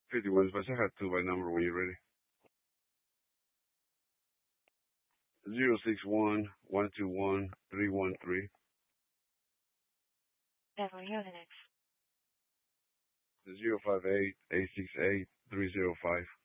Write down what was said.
51, but I have two by number when you're ready. 061-121-313. Definitely hear the next. 058-868-305.